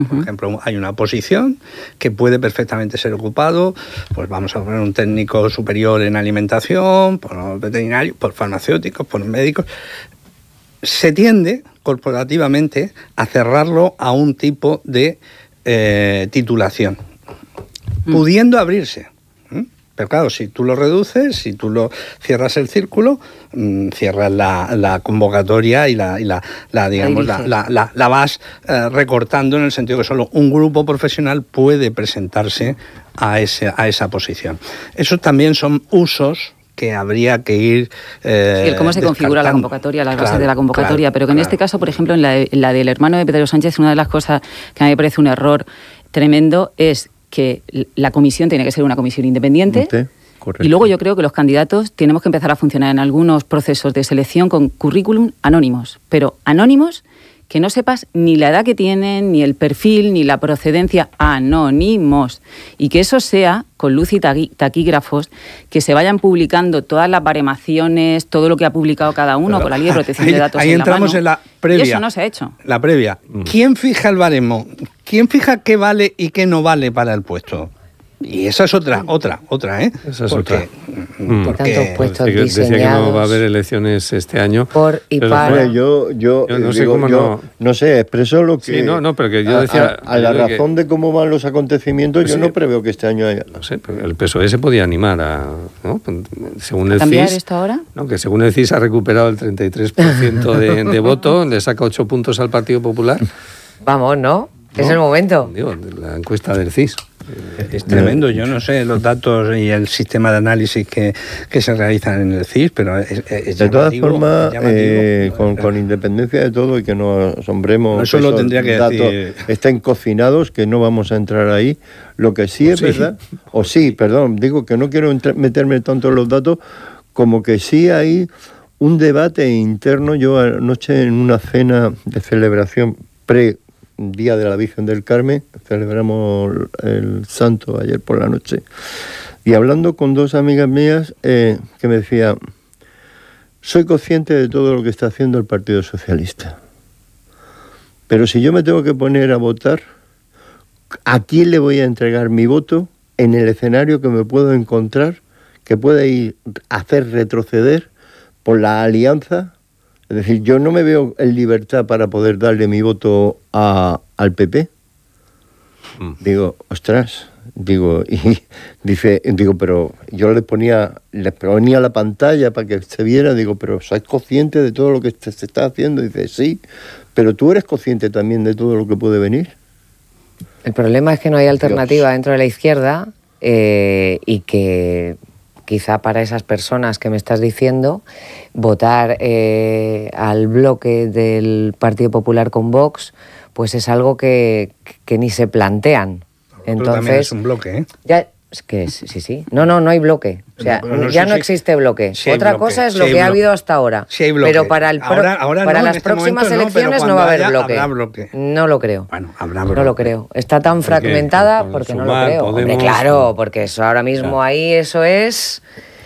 Por ejemplo, hay una posición que puede perfectamente ser ocupado, pues vamos a poner un técnico superior en alimentación, por veterinarios, por farmacéuticos, por médicos. Se tiende corporativamente a cerrarlo a un tipo de titulación, pudiendo abrirse. Pero claro, si tú lo reduces, si tú lo cierras el círculo, cierras la convocatoria y la vas recortando, en el sentido que solo un grupo profesional puede presentarse a esa posición. Esos también son usos que habría que ir el cómo se configura la convocatoria, las bases de la convocatoria, pero que en este caso, por ejemplo, en la del hermano de Pedro Sánchez, una de las cosas que a mí me parece un error tremendo es que la comisión tiene que ser una comisión independiente. Correcto. Y luego yo creo que los candidatos tenemos que empezar a funcionar en algunos procesos de selección con currículum anónimos, pero anónimos que no sepas ni la edad que tienen, ni el perfil, ni la procedencia, anónimos. Y que eso sea con luz y taquígrafos, que se vayan publicando todas las baremaciones, todo lo que ha publicado cada uno, con la ley de protección de datos ahí en la mano. entramos en la previa. Y eso no se ha hecho. La previa. ¿Quién fija el baremo? ¿Quién fija qué vale y qué no vale para el puesto? Y esa es otra, ¿eh? Esa es porque, otra. Porque tantos puestos diseñados. Decía que no va a haber elecciones este año. Por y para. Bueno, yo no sé cómo no sé, expreso lo que... Sí, no, pero que yo decía... A la razón de cómo van los acontecimientos, pues yo sí, no preveo que este año haya... No sé, pero el PSOE se podía animar a... ¿no? Según el ¿Cambiar CIS, esto ahora? No, que según el CIS ha recuperado el 33% de voto, le saca 8 puntos al Partido Popular. Vamos, ¿no? Es el momento. Digo, la encuesta del CIS. Es tremendo, yo no sé los datos y el sistema de análisis que se realizan en el CIS, pero es de todas formas, con independencia de todo y que nos asombremos, eso lo tendría que datos decir. Estén cocinados, que no vamos a entrar ahí. Lo que sí es verdad, digo que no quiero meterme tanto en los datos, como que sí hay un debate interno. Yo anoche en una cena de celebración Día de la Virgen del Carmen, celebramos el santo ayer por la noche, y hablando con dos amigas mías que me decían: soy consciente de todo lo que está haciendo el Partido Socialista, pero si yo me tengo que poner a votar, ¿a quién le voy a entregar mi voto en el escenario que me puedo encontrar, que puede ir a hacer retroceder por la alianza? Es decir, yo no me veo en libertad para poder darle mi voto al PP. Digo, ostras, pero yo le ponía la pantalla para que se viera, pero ¿sois consciente de todo lo que se está haciendo? Dice, sí, pero tú eres consciente también de todo lo que puede venir. El problema es que no hay alternativa dentro de la izquierda y que quizá para esas personas que me estás diciendo, votar al bloque del Partido Popular con Vox, pues es algo que ni se plantean. Entonces, también es un bloque, ¿eh? Ya, es que sí. No hay bloque. O sea, ya no existe bloque. Sí Otra bloque, cosa es lo que ha habido hasta ahora. Sí hay bloque. Pero para ahora las próximas elecciones no va a haber bloque. Habrá bloque. No lo creo. Bueno, habrá bloque. No lo creo. Está tan fragmentada porque no lo creo. Hombre, claro, porque eso ahora mismo ahí, eso es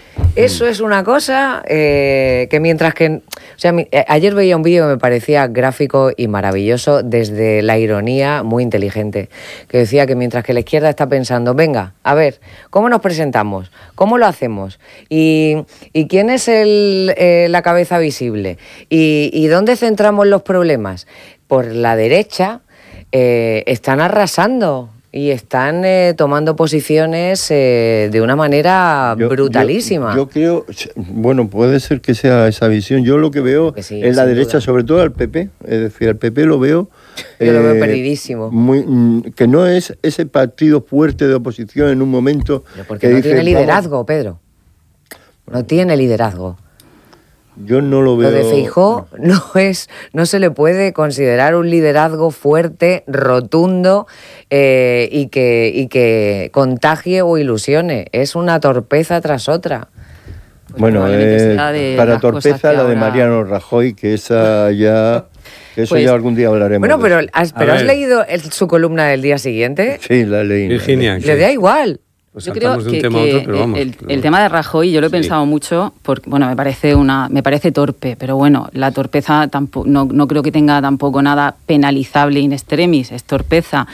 una cosa que mientras que... O sea, ayer veía un vídeo que me parecía gráfico y maravilloso desde la ironía, muy inteligente, que decía que mientras que la izquierda está pensando, venga, a ver, ¿cómo nos presentamos? ¿Cómo lo hacemos? ¿Y quién es la cabeza visible? ¿Y dónde centramos los problemas? Por la derecha están arrasando y están tomando posiciones de una manera brutalísima. Yo creo, bueno, puede ser que sea esa visión. Yo lo que veo sí, en la derecha, duda. Sobre todo al PP, es decir, al PP lo veo... Yo lo veo perdidísimo. Que no es ese partido fuerte de oposición en un momento... Pero porque no tiene liderazgo, Pedro. No tiene liderazgo. Yo no lo veo... Lo de Feijóo no se le puede considerar un liderazgo fuerte, rotundo y que contagie o ilusione. Es una torpeza tras otra. Pues bueno, para torpeza la de ahora... Mariano Rajoy, que esa ya... Eso ya algún día hablaremos. Bueno, pero ¿has leído su columna del día siguiente? Sí, la leí. Virginia. Le da igual. Pues yo creo de un tema a otro, pero vamos, el tema de Rajoy yo lo he pensado mucho, porque bueno, me parece torpe, pero bueno, la torpeza tampoco, no creo que tenga tampoco nada penalizable in extremis, es torpeza.